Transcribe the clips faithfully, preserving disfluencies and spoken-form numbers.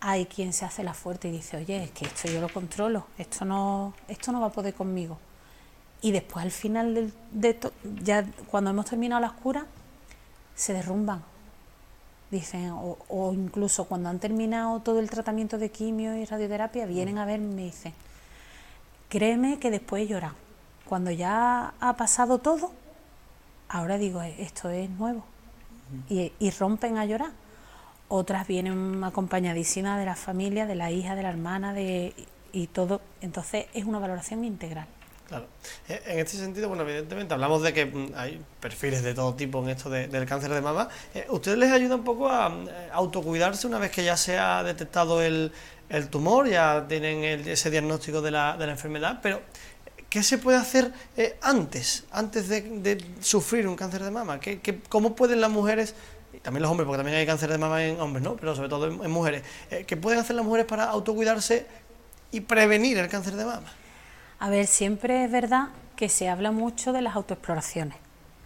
hay quien se hace la fuerte y dice, oye, es que esto yo lo controlo, esto no, esto no va a poder conmigo. Y después al final de, de to, ya cuando hemos terminado las curas, se derrumban. Dicen, o, o incluso cuando han terminado todo el tratamiento de quimio y radioterapia, vienen a verme y me dicen, créeme que después he llorado. Cuando ya ha pasado todo, ahora digo, esto es nuevo. Y, y rompen a llorar. Otras vienen acompañadísimas de la familia, de la hija, de la hermana, de y todo. Entonces es una valoración integral. Claro. En este sentido, bueno, evidentemente hablamos de que hay perfiles de todo tipo en esto de, del cáncer de mama. ¿Ustedes les ayuda un poco a autocuidarse una vez que ya se ha detectado el, el tumor, ya tienen el, ese diagnóstico de la, de la enfermedad? Pero ¿qué se puede hacer eh, antes, antes de, de sufrir un cáncer de mama? ¿Qué, qué, ¿Cómo pueden las mujeres, y también los hombres, porque también hay cáncer de mama en hombres, ¿no? Pero sobre todo en, en mujeres, eh, ¿qué pueden hacer las mujeres para autocuidarse y prevenir el cáncer de mama? A ver, siempre es verdad que se habla mucho de las autoexploraciones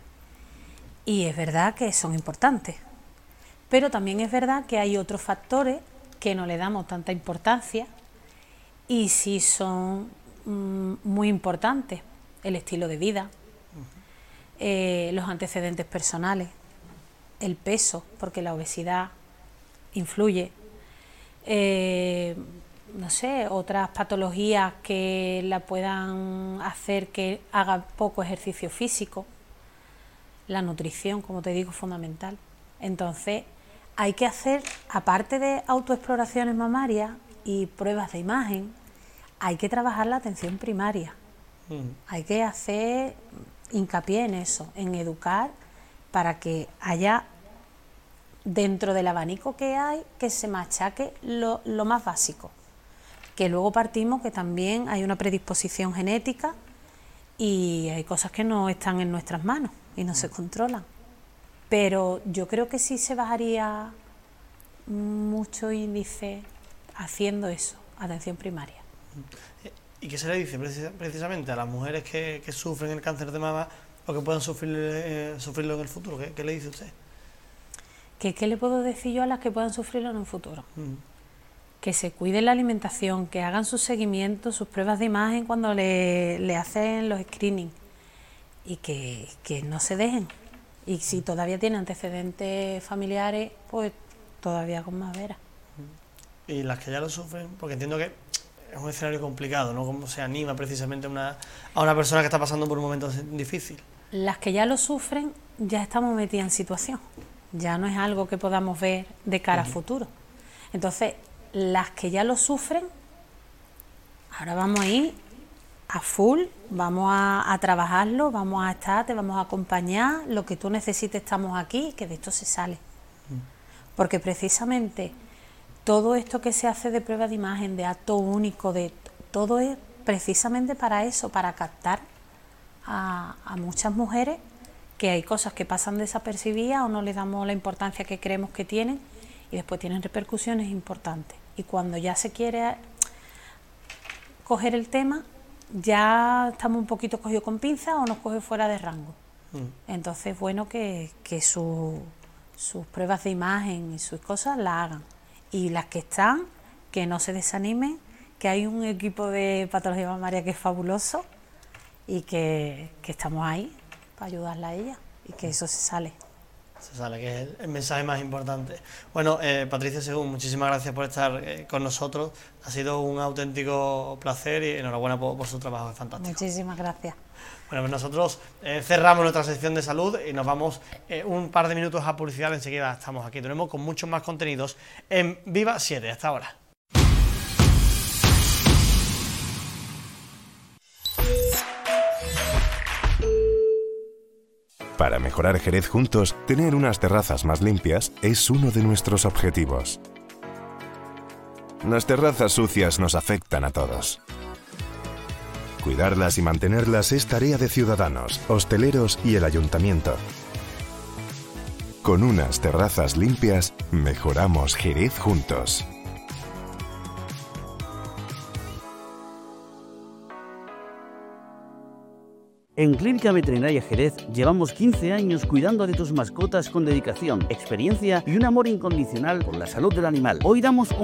y es verdad que son importantes, pero también es verdad que hay otros factores que no le damos tanta importancia y sí son mmm, muy importantes: el estilo de vida, eh, los antecedentes personales, el peso, porque la obesidad influye, eh, no sé, otras patologías que la puedan hacer que haga poco ejercicio físico, la nutrición, como te digo, es fundamental. Entonces hay que hacer, aparte de autoexploraciones mamarias y pruebas de imagen, hay que trabajar la atención primaria. Mm. Hay que hacer hincapié en eso, en educar para que haya, dentro del abanico que hay, que se machaque lo, lo más básico. Que luego partimos que también hay una predisposición genética y hay cosas que no están en nuestras manos y no se controlan. Pero yo creo que sí se bajaría mucho índice haciendo eso, atención primaria. ¿Y qué se le dice precisamente a las mujeres que, que sufren el cáncer de mama o que puedan sufrir, eh, sufrirlo en el futuro? ¿Qué, qué le dice usted? ¿Qué, ¿Qué le puedo decir yo a las que puedan sufrirlo en el futuro? Mm. Que se cuiden la alimentación, que hagan sus seguimientos, sus pruebas de imagen cuando le, le hacen los screenings y que, que no se dejen. Y si todavía tienen antecedentes familiares, pues todavía con más veras. Y las que ya lo sufren, porque entiendo que es un escenario complicado, ¿no? ¿Cómo se anima precisamente una, a una persona que está pasando por un momento difícil? Las que ya lo sufren, ya estamos metidas en situación. Ya no es algo que podamos ver de cara uh-huh. a futuro. Entonces, las que ya lo sufren, ahora vamos a ir a full, vamos a, a trabajarlo, vamos a estar, te vamos a acompañar, lo que tú necesites estamos aquí, que de esto se sale. Porque precisamente todo esto que se hace de prueba de imagen, de acto único, de todo es precisamente para eso, para captar a, a muchas mujeres, que hay cosas que pasan desapercibidas o no les damos la importancia que creemos que tienen, y después tienen repercusiones importantes. Y cuando ya se quiere coger el tema, ya estamos un poquito cogidos con pinzas o nos coge fuera de rango. Mm. Entonces es bueno que, que su, sus pruebas de imagen y sus cosas las hagan. Y las que están, que no se desanimen, que hay un equipo de patología mamaria que es fabuloso y que, que estamos ahí para ayudarla a ella y que eso se sale. Se sale, que es el, el mensaje más importante. Bueno, eh, Patricia Según, muchísimas gracias por estar eh, con nosotros. Ha sido un auténtico placer y enhorabuena por, por su trabajo, es fantástico. Muchísimas gracias. Bueno, pues nosotros eh, cerramos nuestra sección de salud y nos vamos eh, un par de minutos a publicidad. Enseguida estamos aquí. Tenemos con muchos más contenidos en Viva siete. Hasta ahora. Para mejorar Jerez juntos, tener unas terrazas más limpias es uno de nuestros objetivos. Las terrazas sucias nos afectan a todos. Cuidarlas y mantenerlas es tarea de ciudadanos, hosteleros y el ayuntamiento. Con unas terrazas limpias, mejoramos Jerez juntos. En Clínica Veterinaria Jerez llevamos quince años cuidando de tus mascotas con dedicación, experiencia y un amor incondicional por la salud del animal. Hoy damos un